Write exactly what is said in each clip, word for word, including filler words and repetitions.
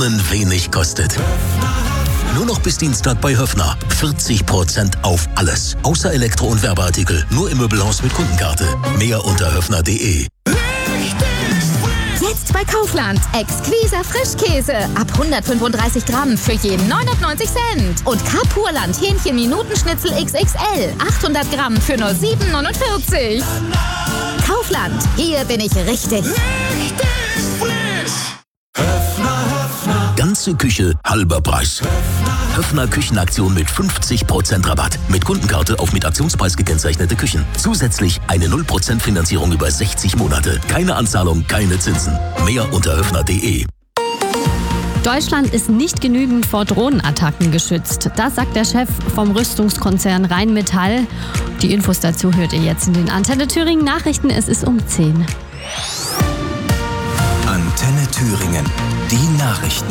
Drohnen wenig kostet. Nur noch bis Dienstag bei Höffner. vierzig Prozent auf alles. Außer Elektro- und Werbeartikel. Nur im Möbelhaus mit Kundenkarte. Mehr unter höffner punkt de. Jetzt bei Kaufland. Exquiser Frischkäse. Ab hundertfünfunddreißig Gramm für jeden neunundneunzig Cent. Und Kapurland Hähnchen Minutenschnitzel X X L. achthundert Gramm für nur sieben neunundvierzig. Kaufland. Hier bin ich richtig. Richtig frisch. Höffner, Höffner. Ganze Küche, halber Preis. Höffner Küchenaktion mit fünfzig Prozent Rabatt. Mit Kundenkarte auf mit Aktionspreis gekennzeichnete Küchen. Zusätzlich eine null Prozent Finanzierung über sechzig Monate. Keine Anzahlung, keine Zinsen. Mehr unter höffner punkt de. Deutschland ist nicht genügend vor Drohnenattacken geschützt. Das sagt der Chef vom Rüstungskonzern Rheinmetall. Die Infos dazu hört ihr jetzt in den Antenne Thüringen Nachrichten. Es ist um zehn. Antenne Thüringen. Die Nachrichten.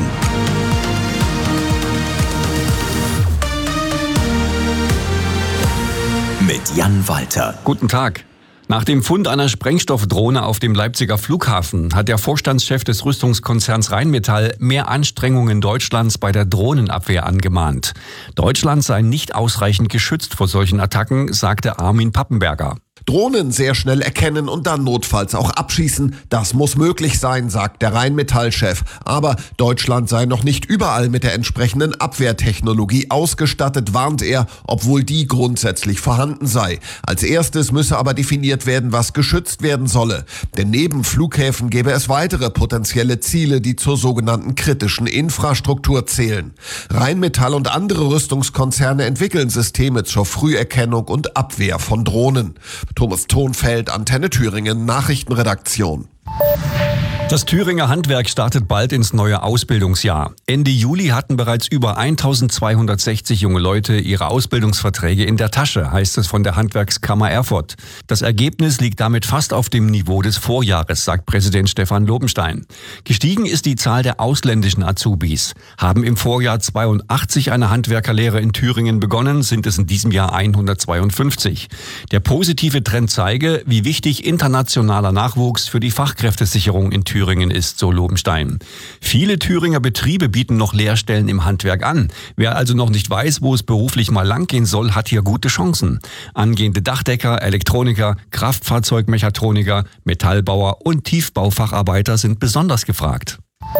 Mit Jan Walter. Guten Tag. Nach dem Fund einer Sprengstoffdrohne auf dem Leipziger Flughafen hat der Vorstandschef des Rüstungskonzerns Rheinmetall mehr Anstrengungen Deutschlands bei der Drohnenabwehr angemahnt. Deutschland sei nicht ausreichend geschützt vor solchen Attacken, sagte Armin Pappenberger. Drohnen sehr schnell erkennen und dann notfalls auch abschießen, das muss möglich sein, sagt der Rheinmetall-Chef. Aber Deutschland sei noch nicht überall mit der entsprechenden Abwehrtechnologie ausgestattet, warnt er, obwohl die grundsätzlich vorhanden sei. Als erstes müsse aber definiert werden, was geschützt werden solle. Denn neben Flughäfen gäbe es weitere potenzielle Ziele, die zur sogenannten kritischen Infrastruktur zählen. Rheinmetall und andere Rüstungskonzerne entwickeln Systeme zur Früherkennung und Abwehr von Drohnen. Thomas Thonfeld, Antenne Thüringen, Nachrichtenredaktion. Das Thüringer Handwerk startet bald ins neue Ausbildungsjahr. Ende Juli hatten bereits über eintausendzweihundertsechzig junge Leute ihre Ausbildungsverträge in der Tasche, heißt es von der Handwerkskammer Erfurt. Das Ergebnis liegt damit fast auf dem Niveau des Vorjahres, sagt Präsident Stefan Lobenstein. Gestiegen ist die Zahl der ausländischen Azubis. Haben im Vorjahr zweiundachtzig eine Handwerkerlehre in Thüringen begonnen, sind es in diesem Jahr hundertzweiundfünfzig. Der positive Trend zeige, wie wichtig internationaler Nachwuchs für die Fachkräftesicherung in Thüringen ist, so Lobenstein. Viele Thüringer Betriebe bieten noch Lehrstellen im Handwerk an. Wer also noch nicht weiß, wo es beruflich mal langgehen soll, hat hier gute Chancen. Angehende Dachdecker, Elektroniker, Kraftfahrzeugmechatroniker, Metallbauer und Tiefbaufacharbeiter sind besonders gefragt.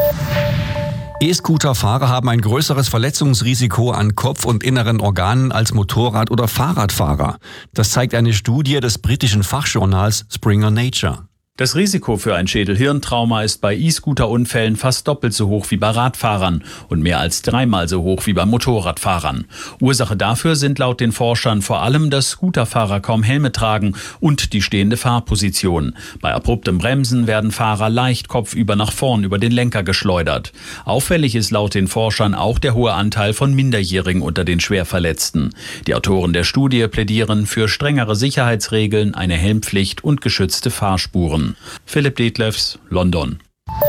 E-Scooter-Fahrer haben ein größeres Verletzungsrisiko an Kopf- und inneren Organen als Motorrad- oder Fahrradfahrer. Das zeigt eine Studie des britischen Fachjournals Springer Nature. Das Risiko für ein Schädel-Hirntrauma ist bei E-Scooter-Unfällen fast doppelt so hoch wie bei Radfahrern und mehr als dreimal so hoch wie bei Motorradfahrern. Ursache dafür sind laut den Forschern vor allem, dass Scooterfahrer kaum Helme tragen und die stehende Fahrposition. Bei abruptem Bremsen werden Fahrer leicht kopfüber nach vorn über den Lenker geschleudert. Auffällig ist laut den Forschern auch der hohe Anteil von Minderjährigen unter den Schwerverletzten. Die Autoren der Studie plädieren für strengere Sicherheitsregeln, eine Helmpflicht und geschützte Fahrspuren. Philipp Detlefs, London.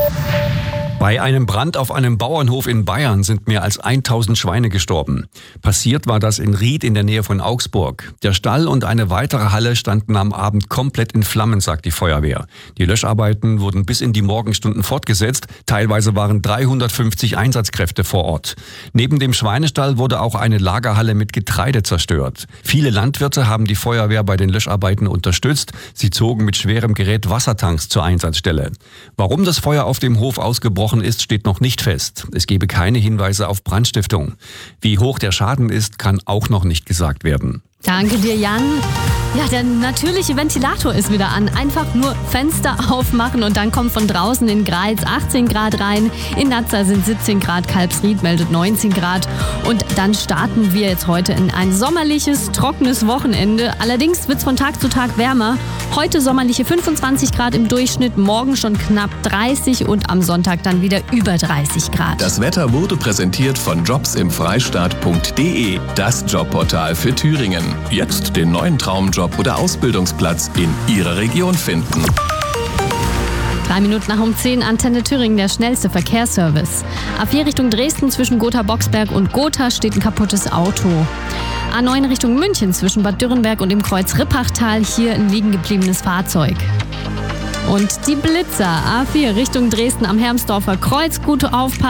Bei einem Brand auf einem Bauernhof in Bayern sind mehr als tausend Schweine gestorben. Passiert war das in Ried in der Nähe von Augsburg. Der Stall und eine weitere Halle standen am Abend komplett in Flammen, sagt die Feuerwehr. Die Löscharbeiten wurden bis in die Morgenstunden fortgesetzt. Teilweise waren dreihundertfünfzig Einsatzkräfte vor Ort. Neben dem Schweinestall wurde auch eine Lagerhalle mit Getreide zerstört. Viele Landwirte haben die Feuerwehr bei den Löscharbeiten unterstützt. Sie zogen mit schwerem Gerät Wassertanks zur Einsatzstelle. Warum das Feuer auf dem Hof ausgebrochen ist, steht noch nicht fest. Es gebe keine Hinweise auf Brandstiftung. Wie hoch der Schaden ist, kann auch noch nicht gesagt werden. Danke dir, Jan. Ja, der natürliche Ventilator ist wieder an. Einfach nur Fenster aufmachen und dann kommt von draußen in Greiz achtzehn Grad rein. In Nazza sind siebzehn Grad, Kalbsried meldet neunzehn Grad. Und dann starten wir jetzt heute in ein sommerliches, trockenes Wochenende. Allerdings wird es von Tag zu Tag wärmer. Heute sommerliche fünfundzwanzig Grad im Durchschnitt, morgen schon knapp dreißig und am Sonntag dann wieder über dreißig Grad. Das Wetter wurde präsentiert von jobs im freistaat punkt de, das Jobportal für Thüringen. Jetzt den neuen Traumjob oder Ausbildungsplatz in Ihrer Region finden. Drei Minuten nach um zehn, Antenne Thüringen, der schnellste Verkehrsservice. A vier Richtung Dresden zwischen Gotha-Boxberg und Gotha steht ein kaputtes Auto. A neun Richtung München zwischen Bad Dürrenberg und dem Kreuz Rippachtal, hier ein liegen gebliebenes Fahrzeug. Und die Blitzer, A vier Richtung Dresden am Hermsdorfer Kreuz, gute Aufpassen.